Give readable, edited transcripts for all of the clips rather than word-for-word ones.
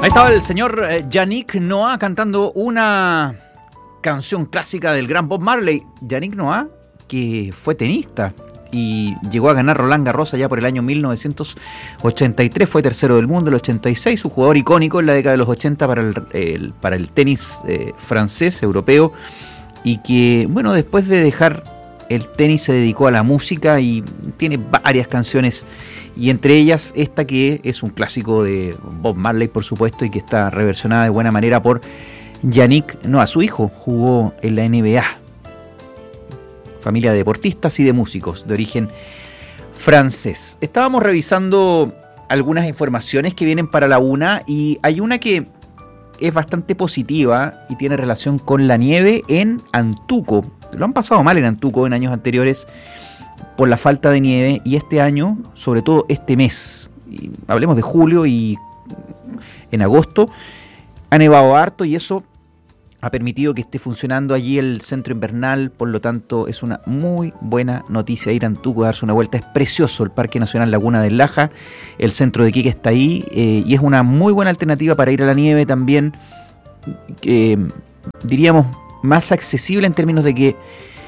Ahí estaba el señor Yannick Noah cantando una canción clásica del gran Bob Marley. Yannick Noah, que fue tenista y llegó a ganar Roland Garros allá por el año 1983, fue tercero del mundo, el 86, un jugador icónico en la década de los 80 para el tenis francés, europeo, y que, bueno, después de dejar el tenis se dedicó a la música y tiene varias canciones, y entre ellas esta que es un clásico de Bob Marley, por supuesto, y que está reversionada de buena manera por Yannick Noah. Su hijo jugó en la NBA. Familia de deportistas y de músicos de origen francés. Estábamos revisando algunas informaciones que vienen para la una y hay una que es bastante positiva y tiene relación con la nieve en Antuco. Lo han pasado mal en Antuco en años anteriores por la falta de nieve, y este año, sobre todo este mes, y hablemos de julio y en agosto, ha nevado harto y eso ha permitido que esté funcionando allí el centro invernal. Por lo tanto, es una muy buena noticia ir a Antuco a darse una vuelta. Es precioso el Parque Nacional Laguna del Laja, el centro de Iquique está ahí, y es una muy buena alternativa para ir a la nieve también, diríamos más accesible en términos de que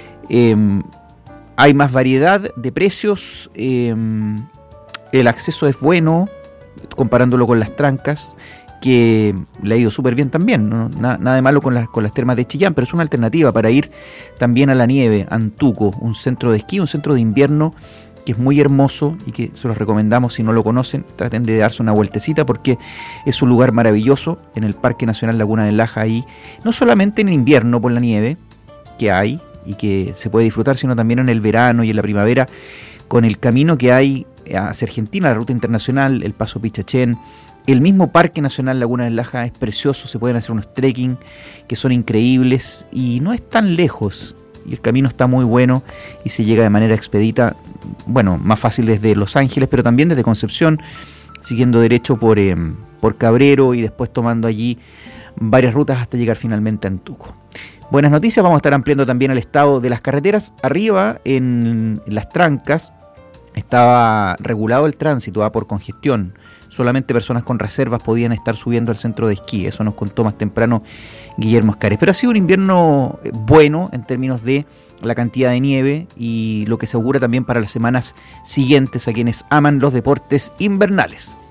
hay más variedad de precios, el acceso es bueno comparándolo con las trancas, que le ha ido súper bien también, ¿no? Nada de malo con las termas de Chillán, pero es una alternativa para ir también a la nieve. Antuco, un centro de esquí, un centro de invierno que es muy hermoso y que se los recomendamos. Si no lo conocen, traten de darse una vueltecita porque es un lugar maravilloso en el Parque Nacional Laguna del Laja, ahí, no solamente en invierno por la nieve que hay y que se puede disfrutar, sino también en el verano y en la primavera con el camino que hay hacia Argentina, la ruta internacional, el Paso Pichachén. El mismo Parque Nacional Laguna del Laja es precioso, se pueden hacer unos trekking que son increíbles y no es tan lejos, y el camino está muy bueno y se llega de manera expedita, bueno, más fácil desde Los Ángeles, pero también desde Concepción, siguiendo derecho por Cabrero y después tomando allí varias rutas hasta llegar finalmente a Antuco. Buenas noticias, vamos a estar ampliando también el estado de las carreteras. Arriba en las trancas estaba regulado el tránsito por congestión. Solamente personas con reservas podían estar subiendo al centro de esquí. Eso nos contó más temprano Guillermo Escares. Pero ha sido un invierno bueno en términos de la cantidad de nieve y lo que se augura también para las semanas siguientes a quienes aman los deportes invernales.